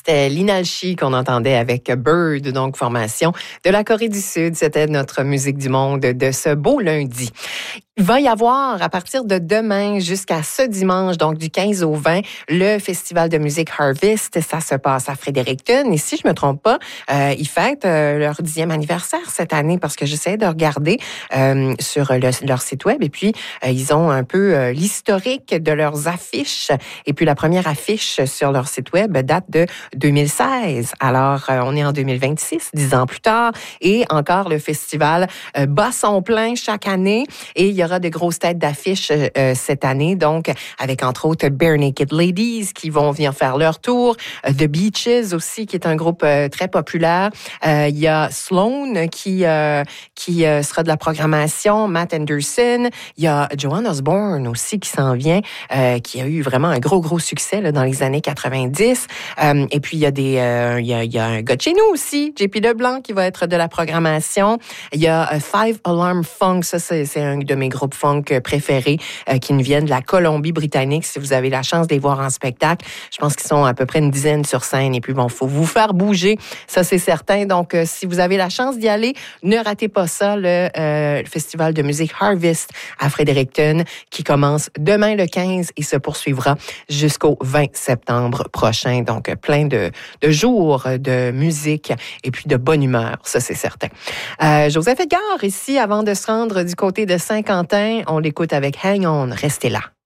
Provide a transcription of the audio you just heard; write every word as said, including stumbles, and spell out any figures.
C'était l'Inalchi qu'on entendait avec Bird, donc formation de la Corée du Sud. C'était notre musique du monde de ce beau lundi. Il va y avoir, à partir de demain jusqu'à ce dimanche, donc du quinze au vingt, le festival de musique Harvest. Ça se passe à Fredericton. Et si je me trompe pas, euh, ils fêtent euh, leur dixième anniversaire cette année parce que j'essaie de regarder euh, sur le, leur site web. Et puis, euh, ils ont un peu euh, l'historique de leurs affiches. Et puis, la première affiche sur leur site web date de deux mille seize. Alors, euh, on est en deux mille vingt-six, dix ans plus tard. Et encore, le festival euh, bat son plein chaque année. Et il y a aura de grosses têtes d'affiches euh, cette année, donc avec entre autres Bare Naked Ladies qui vont venir faire leur tour, euh, The Beaches aussi qui est un groupe euh, très populaire. Euh, il y a Sloan qui euh, qui euh, sera de la programmation, Matt Anderson. Il y a Joan Osborne aussi qui s'en vient, euh, qui a eu vraiment un gros gros succès là, dans les années quatre-vingt-dix. Euh, et puis il y a des euh, il y a il y a un gars de chez nous aussi, J P Leblanc qui va être de la programmation. Il y a euh, Five Alarm Funk, ça c'est, c'est un de mes groupes funk préférés euh, qui nous viennent de la Colombie-Britannique. Si vous avez la chance de les voir en spectacle, je pense qu'ils sont à peu près une dizaine sur scène. Et puis bon, faut vous faire bouger, ça c'est certain. Donc, euh, si vous avez la chance d'y aller, ne ratez pas ça, le, euh, le festival de musique Harvest à Fredericton qui commence demain le quinze et se poursuivra jusqu'au vingt septembre prochain. Donc, plein de, de jours de musique et puis de bonne humeur, ça c'est certain. Euh, Joseph Edgar, ici, avant de se rendre du côté de Saint-Quentin, on l'écoute avec Hang On, restez là.